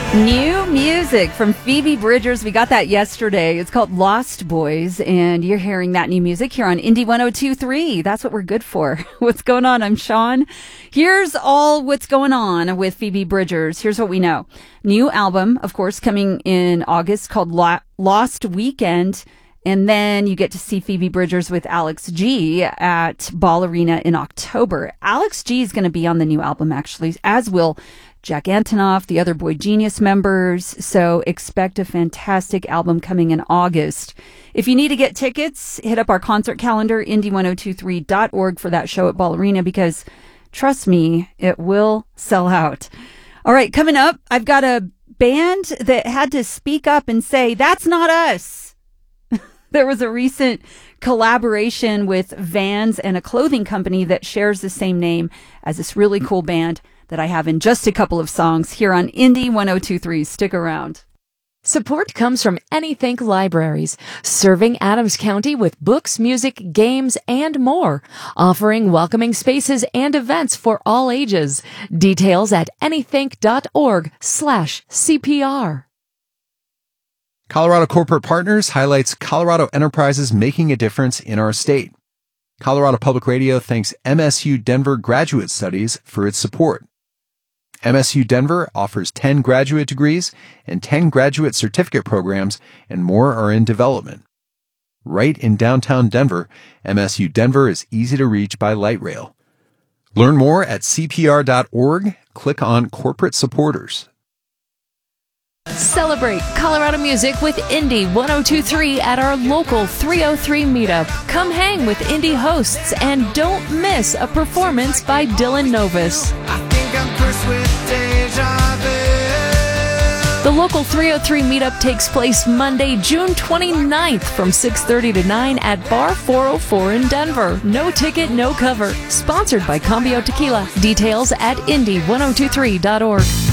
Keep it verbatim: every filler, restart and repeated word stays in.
New music from Phoebe Bridgers. We got that yesterday. It's called Lost Boys, and you're hearing that new music here on Indie one oh two point three. That's what we're good for. What's going on? I'm Sean. Here's all what's going on with Phoebe Bridgers. Here's what we know. New album, of course, coming in August called Lo- Lost Weekend. And then you get to see Phoebe Bridgers with Alex G at Ball Arena in October. Alex G is going to be on the new album, actually, as will Jack Antonoff, the other Boy Genius members. So expect a fantastic album coming in August. If you need to get tickets, hit up our concert calendar, indie ten twenty-three dot org for that show at Ball Arena, because trust me, it will sell out. All right, coming up, I've got a band that had to speak up and say, that's not us. There was a recent collaboration with Vans and a clothing company that shares the same name as this really cool band that I have in just a couple of songs here on Indie ten twenty-three. Stick around. Support comes from Anythink Libraries, serving Adams County with books, music, games, and more, offering welcoming spaces and events for all ages. Details at anythink.org slash CPR. Colorado Corporate Partners highlights Colorado enterprises making a difference in our state. Colorado Public Radio thanks M S U Denver Graduate Studies for its support. M S U Denver offers ten graduate degrees and ten graduate certificate programs, and more are in development. Right in downtown Denver, M S U Denver is easy to reach by light rail. Learn more at C P R dot org. Click on Corporate Supporters. Celebrate Colorado music with Indie ten twenty-three at our local three oh three meetup. Come hang with indie hosts and don't miss a performance by Dylan Novus. I think I'm cursed with deja vu. The local three oh three meetup takes place Monday, June twenty-ninth from six thirty to nine at Bar four oh four in Denver. No ticket, no cover. Sponsored by Cambio Tequila. Details at indie ten twenty-three dot org.